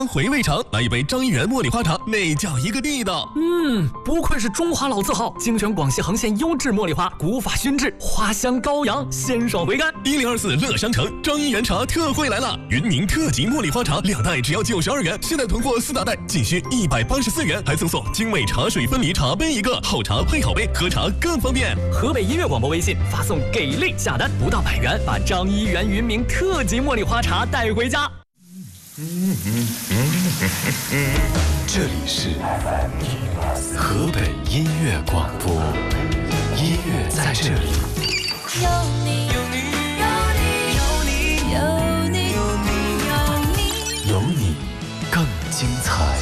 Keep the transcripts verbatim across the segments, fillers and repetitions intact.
回味尝，来一杯张一元茉莉花茶，那叫一个地道。 嗯，不愧是中华老字号，精选广西恒县优质茉莉花，古法熏制，花香高扬，鲜爽回甘。 一零二四乐商城张一元茶特惠来了，云宁特级茉莉花茶两袋只要九十二元，现在囤货四大袋仅需一百八十四元，还赠送精美茶水分离茶杯一个，好茶配好杯，喝茶更方便。 河北音乐广播微信发送给力下单，不到百元，把张一元云明特级茉莉花茶带回家。 嗯嗯嗯嗯，这里是河北音乐广播，音乐在这里。 有你，有你，有你，有你，有你，有你， 有你更精彩。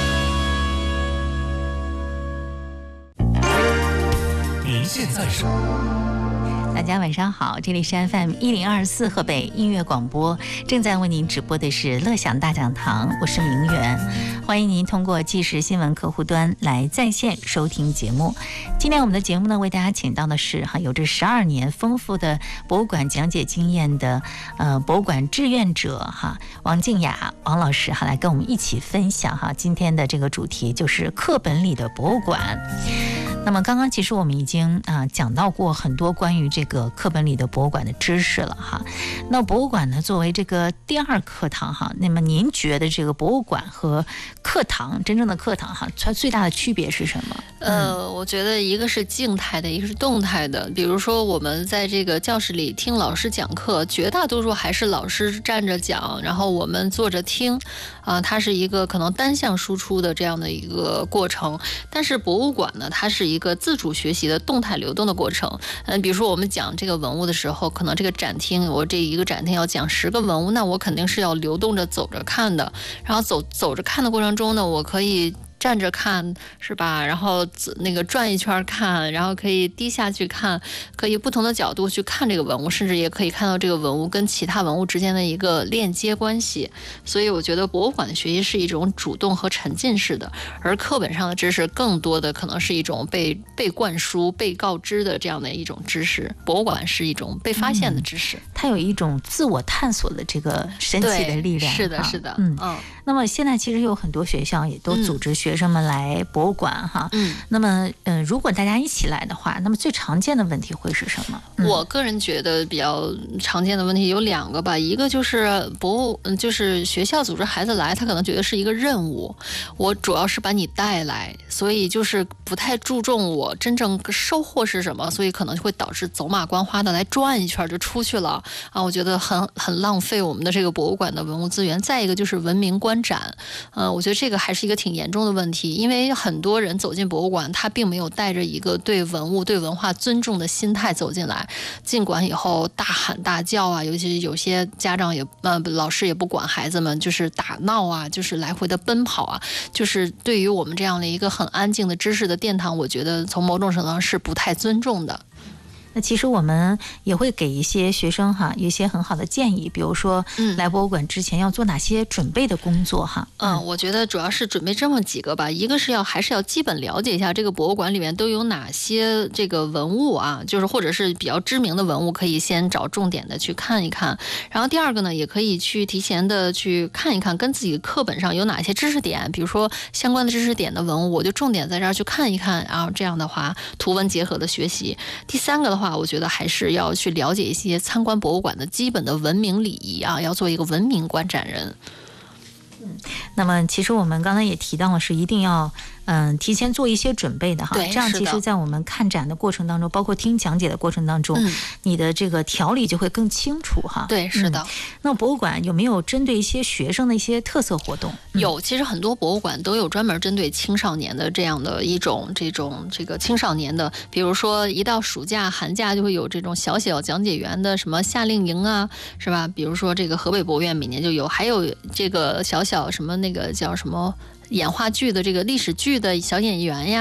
您现在收。 大家晚上好，这里是 F M 一零二四河北音乐广播，正在为您直播的是乐享大讲堂，我是明媛，欢迎您通过即时新闻客户端来在线收听节目。今天我们的节目呢，为大家请到的是哈有着十二年丰富的博物馆讲解经验的呃博物馆志愿者哈王静雅王老师哈来跟我们一起分享哈今天的这个主题就是课本里的博物馆。那么刚刚其实我们已经啊、呃、讲到过很多关于这个课本里的博物馆的知识了哈。那博物馆呢作为这个第二课堂哈，那么您觉得这个博物馆和课堂真正的课堂哈，它最大的区别是什么？ 呃，我觉得一个是静态的，一个是动态的。比如说我们在这个教室里听老师讲课，绝大多数还是老师站着讲，然后我们坐着听，啊、呃，它是一个可能单向输出的这样的一个过程。但是博物馆呢，它是一个自主学习的动态流动的过程。嗯、呃，比如说我们讲这个文物的时候，可能这个展厅，我这一个展厅要讲十个文物，那我肯定是要流动着走着看的。然后走走着看的过程中呢，我可以站着看是吧？然后那个转一圈看，然后可以低下去看，可以不同的角度去看这个文物，甚至也可以看到这个文物跟其他文物之间的一个链接关系。所以我觉得博物馆的学习是一种主动和沉浸式的，而课本上的知识更多的可能是一种被被灌输、被告知的这样的一种知识。博物馆是一种被发现的知识，嗯、 它有一种自我探索的这个神奇的力量。 是的，是的， 嗯嗯。那么现在其实有很多学校也都组织学生们来博物馆哈，嗯，那么呃，如果大家一起来的话，那么最常见的问题会是什么？ 嗯、我个人觉得比较常见的问题有两个吧，一个就是博物，就是学校组织孩子来，他可能觉得是一个任务，我主要是把你带来，所以就是不太注重我真正收获是什么，所以可能会导致走马观花的来转一圈就出去了啊，我觉得很很浪费我们的这个博物馆的文物资源。再一个就是文明观展，呃，我觉得这个还是一个挺严重的问题，因为很多人走进博物馆，他并没有带着一个对文物、对文化尊重的心态走进来，进馆以后大喊大叫啊，尤其是有些家长也呃老师也不管孩子们，就是打闹啊，就是来回的奔跑啊，就是对于我们这样的一个很安静的知识的殿堂，我觉得从某种程度上是不太尊重的。 那其实我们也会给一些学生哈一些很好的建议，比如说来博物馆之前要做哪些准备的工作哈。 嗯，嗯我觉得主要是准备这么几个吧，一个是要还是要基本了解一下这个博物馆里面都有哪些这个文物啊，就是或者是比较知名的文物，可以先找重点的去看一看。然后第二个呢，也可以去提前的去看一看跟自己课本上有哪些知识点，比如说相关的知识点的文物，我就重点在这儿去看一看，然后这样的话图文结合的学习。第三个的话，我觉得还是要去了解一些参观博物馆的基本的文明礼仪啊，要做一个文明观展人。 嗯，那么其实我们刚才也提到了，是一定要嗯提前做一些准备的哈。 对， 这样其实在我们看展的过程当中，包括听讲解的过程当中，嗯、你的这个条理就会更清楚哈。 对，是的、嗯。 那博物馆有没有针对一些学生的一些特色活动？ 嗯、有，其实很多博物馆都有专门针对青少年的这样的一种这种这个青少年的，比如说一到暑假寒假就会有这种小小讲解员的什么夏令营啊，是吧？比如说这个河北博物院每年就有，还有这个小小什么那个叫什么演话剧的这个历史剧的小演员呀，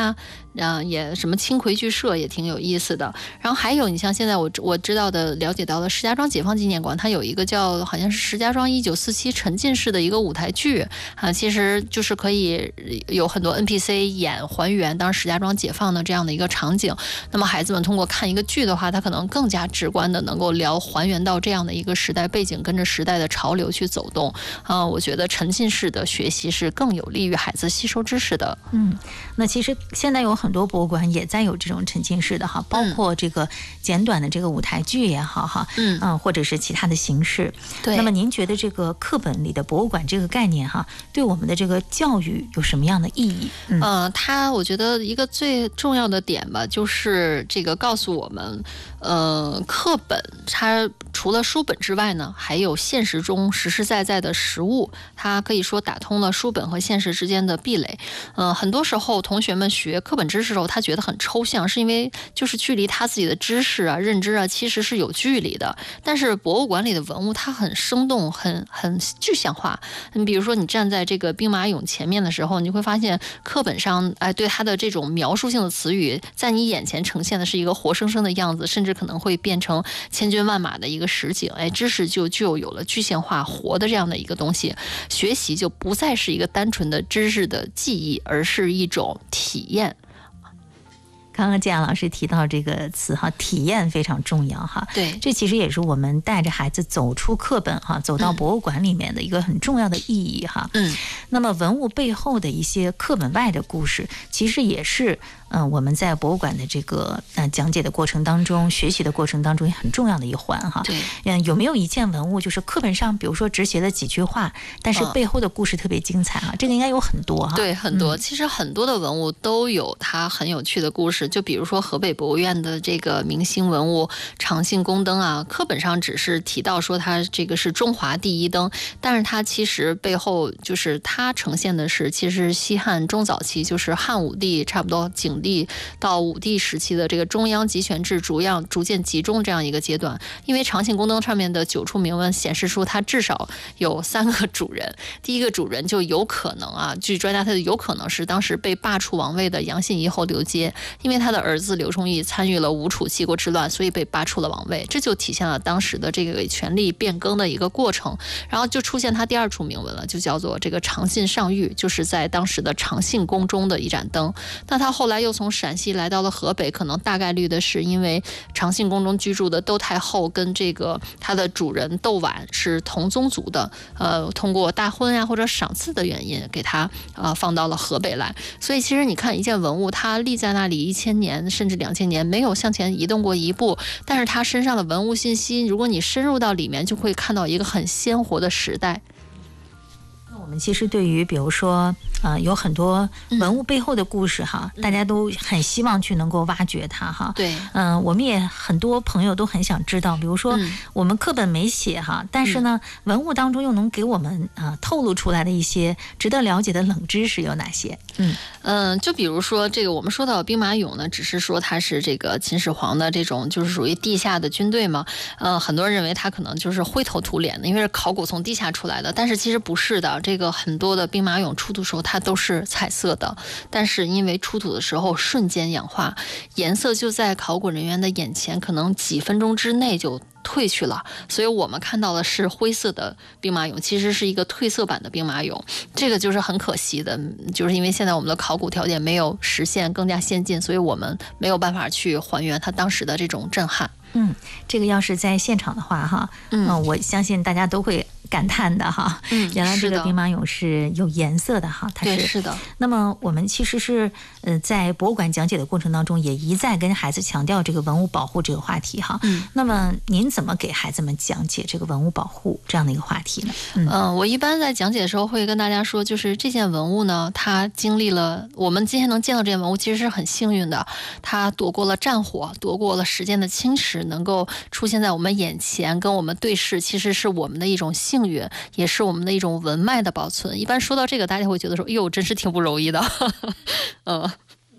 啊，也什么青葵剧社也挺有意思的。然后还有你像现在我我知道的了解到的石家庄解放纪念馆，它有一个叫好像是石家庄一九四七沉浸式的一个舞台剧啊，其实就是可以有很多 N P C 演还原当时石家庄解放的这样的一个场景。那么孩子们通过看一个剧的话，他可能更加直观的能够聊还原到这样的一个时代背景，跟着时代的潮流去走动啊。我觉得沉浸式的学习是更有利于孩子吸收知识的。 嗯，那其实现在有很多博物馆也在有这种沉浸式的哈，包括这个简短的这个舞台剧也好哈，嗯嗯，或者是其他的形式。 对。 那么您觉得这个课本里的博物馆这个概念哈，对我们的这个教育有什么样的意义？ 嗯，呃、它我觉得一个最重要的点吧，就是这个告诉我们，呃，课本它除了书本之外呢，还有现实中实实在在的实物，它可以说打通了书本和现实之间的壁垒。呃，很多时候同学们学课本知识的时候，他觉得很抽象，是因为就是距离他自己的知识啊、认知啊，其实是有距离的。但是博物馆里的文物，它很生动，很很具象化。你比如说，你站在这个兵马俑前面的时候，你会发现课本上，哎，对它的这种描述性的词语，在你眼前呈现的是一个活生生的样子，甚至可能会变成千军万马的一个实景。哎，知识就就有了具象化、活的这样的一个东西。学习就不再是一个单纯的知识的记忆，而是一种体验。 刚刚建阳老师提到这个词哈，体验非常重要哈。 对， 这其实也是我们带着孩子走出课本哈，走到博物馆里面的一个很重要的意义哈。嗯，那么文物背后的一些课本外的故事，其实也是嗯、呃、我们在博物馆的这个呃讲解的过程当中、学习的过程当中也很重要的一环哈。 对， 嗯，有没有一件文物就是课本上，比如说只写了几句话，但是背后的故事特别精彩哈？嗯、这个应该有很多哈。 对，很多。嗯、其实很多的文物都有它很有趣的故事。就比如说河北博物院的这个明星文物长信宫灯啊，课本上只是提到说它这个是中华第一灯，但是它其实背后就是它呈现的是其实西汉中早期，就是汉武帝差不多景帝到武帝时期的这个中央集权制逐样逐渐集中这样一个阶段。因为长信宫灯上面的九处铭文显示出它至少有三个主人，第一个主人就有可能啊，据专家他有可能是当时被罢黜王位的杨信遗后刘阶，因为他的儿子刘崇义参与了吴楚七国之乱，所以被罢黜了王位，这就体现了当时的这个权力变更的一个过程。然后就出现他第二处铭文了，就叫做这个长信上谕，就是在当时的长信宫中的一盏灯。那他后来又从陕西来到了河北，可能大概率的是因为长信宫中居住的窦太后跟这个他的主人窦婉是同宗族的，呃，通过大婚啊或者赏赐的原因，给他呃放到了河北来。所以其实你看一件文物，它立在那里一千年甚至两千年，没有向前移动过一步，但是它身上的文物信息，如果你深入到里面，就会看到一个很鲜活的时代。 我们其实对于比如说呃有很多文物背后的故事哈、嗯、大家都很希望去能够挖掘它哈。 对， 嗯、呃，我们也很多朋友都很想知道，比如说我们课本没写哈，但是呢、嗯、文物当中又能给我们啊、呃、透露出来的一些值得了解的冷知识有哪些？嗯嗯、呃，就比如说这个我们说到兵马俑呢，只是说它是这个秦始皇的这种就是属于地下的军队嘛，呃，很多人认为它可能就是灰头土脸的，因为是考古从地下出来的，但是其实不是的。这个很多的兵马俑出土时候它都是彩色的，但是因为出土的时候瞬间氧化，颜色就在考古人员的眼前可能几分钟之内就褪去了，所以我们看到的是灰色的兵马俑，其实是一个褪色版的兵马俑，这个就是很可惜的，就是因为现在我们的考古条件没有实现更加先进，所以我们没有办法去还原它当时的这种震撼。 嗯，这个要是在现场的话哈，嗯、呃，我相信大家都会感叹的哈。嗯，原来这个兵马俑是有颜色的哈，它是。 对，是的。 那么我们其实是呃在博物馆讲解的过程当中，也一再跟孩子强调这个文物保护这个话题哈。嗯。那么您怎么给孩子们讲解这个文物保护这样的一个话题呢？ 嗯，呃、我一般在讲解的时候会跟大家说，就是这件文物呢，它经历了我们今天能见到这件文物，其实是很幸运的，它躲过了战火，躲过了时间的侵蚀。能够出现在我们眼前跟我们对视，其实是我们的一种幸运，也是我们的一种文脉的保存。一般说到这个，大家会觉得说，哎呦，真是挺不容易的。嗯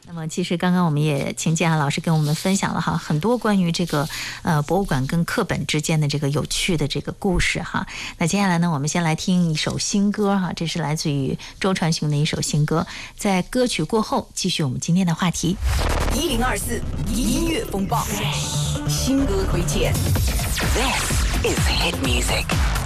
那么其实刚刚我们也请建安老师跟我们分享了哈很多关于这个呃博物馆跟课本之间的这个有趣的这个故事哈。那接下来呢，我们先来听一首新歌哈，这是来自于周传雄的一首新歌。在歌曲过后，继续我们今天的话题。 一零二四音乐风暴，新歌推荐。This is hit music。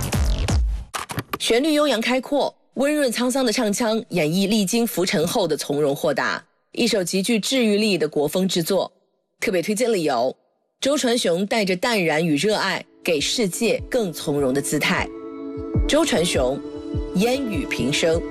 旋律悠扬开阔，温润沧桑的唱腔演绎历经浮沉后的从容豁达。一首极具治愈力的国风之作，特别推荐理由：周传雄带着淡然与热爱，给世界更从容的姿态。周传雄，烟雨平生。